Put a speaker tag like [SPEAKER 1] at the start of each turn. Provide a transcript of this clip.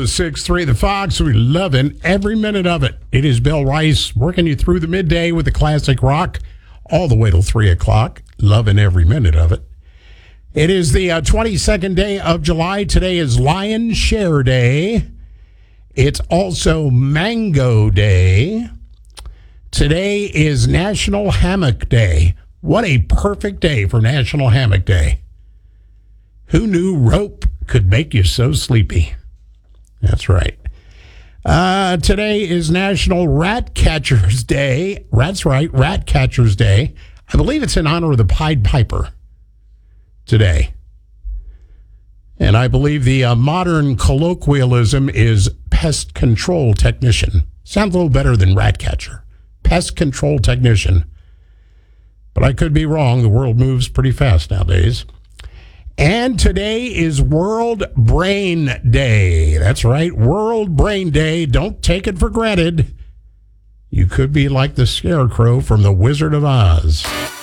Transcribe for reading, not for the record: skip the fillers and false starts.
[SPEAKER 1] 106.3 The Fox. We're loving every minute of it. It is Bill Rice working you through the midday with the classic rock all the way till 3 o'clock. Loving every minute of it. It is the 22nd day of July. Today is Lion Share Day. It's also Mango Day. Today is National Hammock Day. What a perfect day for National Hammock Day. Who knew rope could make you so sleepy? That's right. Today is National Rat Catchers Day. That's right, Rat Catchers Day. I believe it's in honor of the Pied Piper today. And I believe the modern colloquialism is pest control technician. Sounds a little better than rat catcher. Pest control technician. But I could be wrong. The world moves pretty fast nowadays. And today is World Brain Day. That's right, World Brain Day. Don't take it for granted. You could be like the Scarecrow from The Wizard of Oz.